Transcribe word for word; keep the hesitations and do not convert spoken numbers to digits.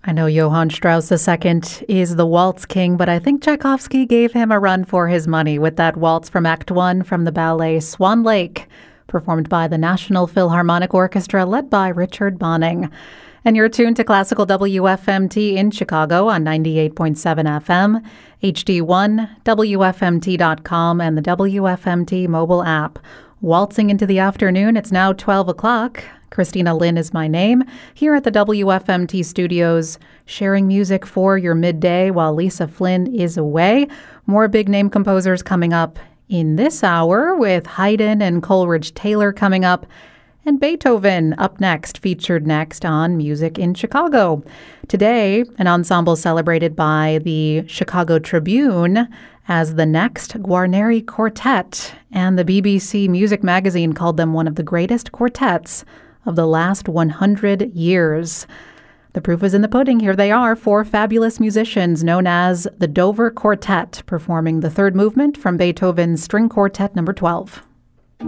I know Johann Strauss the Second is the waltz king, but I think Tchaikovsky gave him a run for his money with that waltz from Act One from the ballet Swan Lake, performed by the National Philharmonic Orchestra led by Richard Bonning. And you're tuned to Classical W F M T in Chicago on ninety-eight point seven F M, H D one, W F M T dot com, and the W F M T mobile app. Waltzing into the afternoon, it's now twelve o'clock. Christina Lynn is my name, here at the W F M T studios, sharing music for your midday while Lisa Flynn is away. More big-name composers coming up in this hour, with Haydn and Coleridge Taylor coming up, and Beethoven up next, featured next on Music in Chicago. Today, an ensemble celebrated by the Chicago Tribune as the next Guarneri Quartet, and the B B C Music Magazine called them one of the greatest quartets of the last one hundred years. The proof is in the pudding. Here they are, four fabulous musicians known as the Dover Quartet, performing the third movement from Beethoven's String Quartet number twelve.